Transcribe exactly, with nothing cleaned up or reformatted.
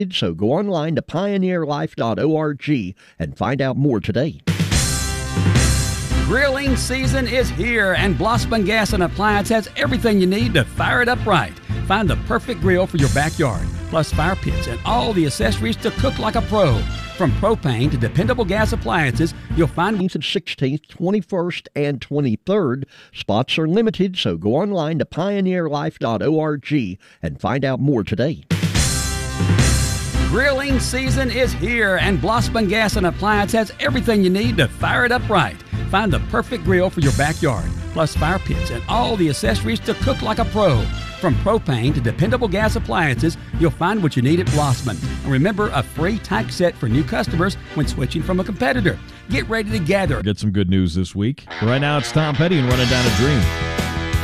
So go online to pioneer life dot org and find out more today. Grilling season is here, and Blossman Gas and Appliance has everything you need to fire it up right. Find the perfect grill for your backyard, plus fire pits and all the accessories to cook like a pro. From propane to dependable gas appliances, you'll find sixteenth, twenty-first, and twenty-third. Spots are limited, so go online to pioneer life dot org and find out more today. Grilling season is here, and Blossman Gas and Appliance has everything you need to fire it up right. Find the perfect grill for your backyard, plus fire pits and all the accessories to cook like a pro. From propane to dependable gas appliances, you'll find what you need at Blossman. And remember, a free tank set for new customers when switching from a competitor. Get ready to gather. Get some good news this week. Right now, it's Tom Petty and Running Down a Dream.